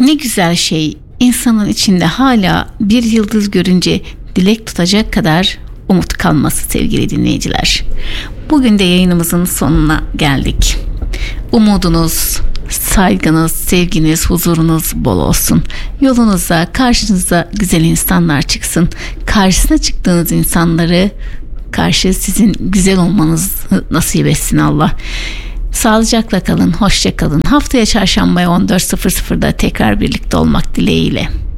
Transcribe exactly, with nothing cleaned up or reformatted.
Ne güzel şey, insanın içinde hala bir yıldız görünce dilek tutacak kadar umut kalması sevgili dinleyiciler. Bugün de yayınımızın sonuna geldik. Umudunuz, saygınız, sevginiz, huzurunuz bol olsun. Yolunuza, karşınıza güzel insanlar çıksın. Karşısına çıktığınız insanları karşı sizin güzel olmanızı nasip etsin Allah. Sağlıcakla kalın, hoşça kalın. Haftaya çarşambaya on dört sıfır sıfırda tekrar birlikte olmak dileğiyle.